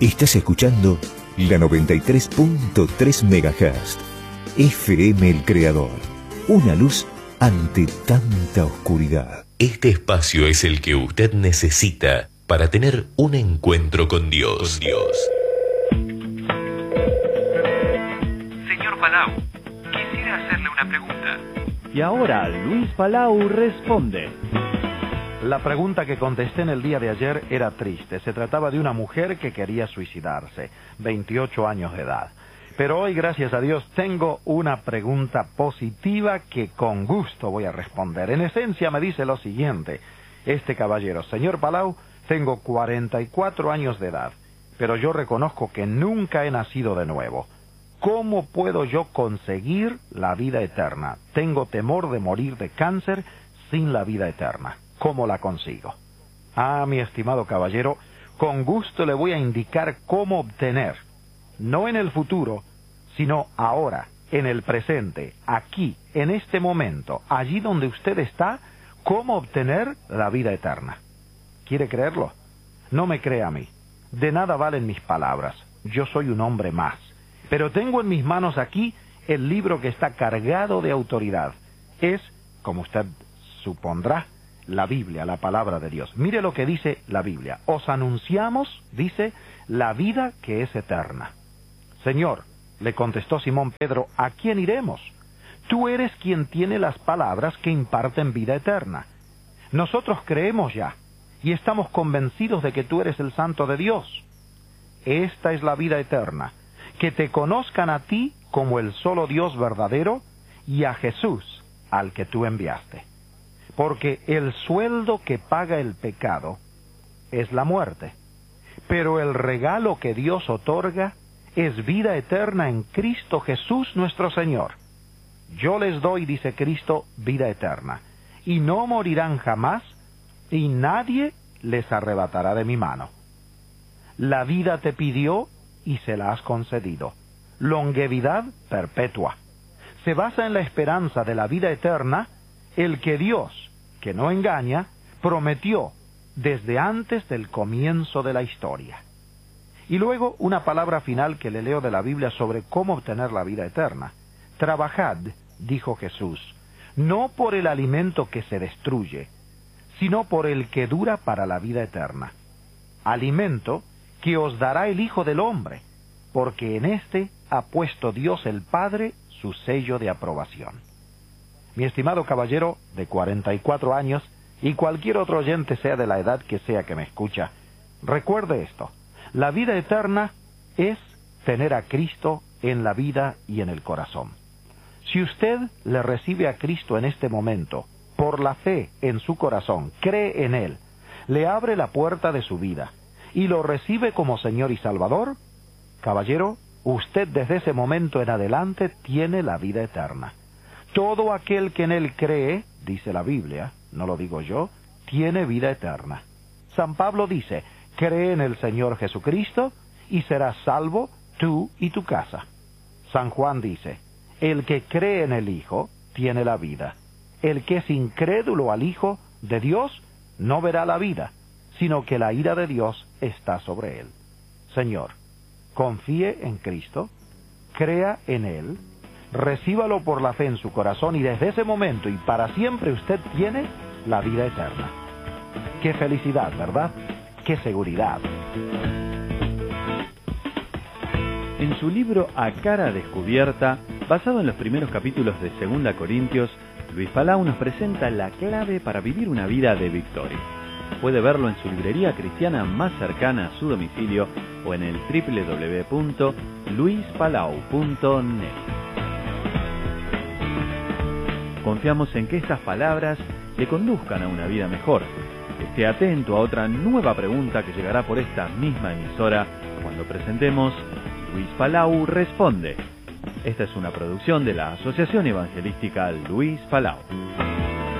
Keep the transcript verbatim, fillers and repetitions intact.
Estás escuchando la noventa y tres punto tres megahertz. F M El Creador. Una luz ante tanta oscuridad. Este espacio es el que usted necesita para tener un encuentro con Dios. Con Dios. Señor Palau, quisiera hacerle una pregunta. Y ahora Luis Palau responde. La pregunta que contesté en el día de ayer era triste. Se trataba de una mujer que quería suicidarse, veintiocho años de edad. Pero hoy, gracias a Dios, tengo una pregunta positiva que con gusto voy a responder. En esencia me dice lo siguiente, este caballero: señor Palau, tengo cuarenta y cuatro años de edad, pero yo reconozco que nunca he nacido de nuevo. ¿Cómo puedo yo conseguir la vida eterna? Tengo temor de morir de cáncer sin la vida eterna. ¿Cómo la consigo? Ah, mi estimado caballero, con gusto le voy a indicar cómo obtener, no en el futuro, sino ahora, en el presente, aquí, en este momento, allí donde usted está, cómo obtener la vida eterna. ¿Quiere creerlo? No me crea a mí. De nada valen mis palabras. Yo soy un hombre más. Pero tengo en mis manos aquí el libro que está cargado de autoridad. Es, como usted supondrá, la Biblia, la palabra de Dios. Mire lo que dice la Biblia. Os anunciamos, dice, la vida que es eterna. Señor, le contestó Simón Pedro, ¿a quién iremos? Tú eres quien tiene las palabras que imparten vida eterna. Nosotros creemos ya y estamos convencidos de que tú eres el Santo de Dios. Esta es la vida eterna, que te conozcan a ti como el solo Dios verdadero y a Jesús, al que tú enviaste. Porque el sueldo que paga el pecado es la muerte, pero el regalo que Dios otorga es vida eterna en Cristo Jesús nuestro Señor. Yo les doy, dice Cristo, vida eterna, y no morirán jamás, y nadie les arrebatará de mi mano. La vida te pidió y se la has concedido. Longevidad perpetua. Se basa en la esperanza de la vida eterna, el que Dios, que no engaña, prometió desde antes del comienzo de la historia. Y luego una palabra final que le leo de la Biblia sobre cómo obtener la vida eterna. Trabajad, dijo Jesús, no por el alimento que se destruye, sino por el que dura para la vida eterna. Alimento que os dará el Hijo del Hombre, porque en éste ha puesto Dios el Padre su sello de aprobación. Mi estimado caballero de cuarenta y cuatro años, y cualquier otro oyente sea de la edad que sea que me escucha, recuerde esto: la vida eterna es tener a Cristo en la vida y en el corazón. Si usted le recibe a Cristo en este momento, por la fe en su corazón, cree en Él, le abre la puerta de su vida, y lo recibe como Señor y Salvador, caballero, usted desde ese momento en adelante tiene la vida eterna. Todo aquel que en Él cree, dice la Biblia, no lo digo yo, tiene vida eterna. San Pablo dice, cree en el Señor Jesucristo y serás salvo tú y tu casa. San Juan dice, el que cree en el Hijo tiene la vida. El que es incrédulo al Hijo de Dios no verá la vida, sino que la ira de Dios está sobre él. Señor, confíe en Cristo, crea en Él, recíbalo por la fe en su corazón y desde ese momento y para siempre usted tiene la vida eterna. ¡Qué felicidad!, ¿verdad? ¡Qué seguridad! En su libro A Cara Descubierta, basado en los primeros capítulos de Segunda Corintios, Luis Palau nos presenta la clave para vivir una vida de victoria. Puede verlo en su librería cristiana más cercana a su domicilio o en el doble u doble u doble u punto luis palau punto net. Confiamos en que estas palabras le conduzcan a una vida mejor. Esté atento a otra nueva pregunta que llegará por esta misma emisora cuando presentemos Luis Palau Responde. Esta es una producción de la Asociación Evangelística Luis Palau.